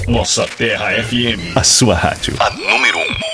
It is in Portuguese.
Nossa Terra FM. A sua rádio. A número 1.